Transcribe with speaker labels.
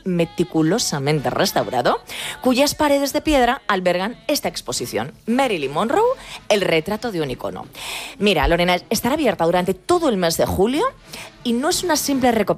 Speaker 1: meticulosamente restaurado, cuyas paredes de piedra albergan esta exposición, Marilyn Monroe, el retrato de un icono. Mira, Lorena, estará abierta durante todo el mes de julio y no es una simple recopilación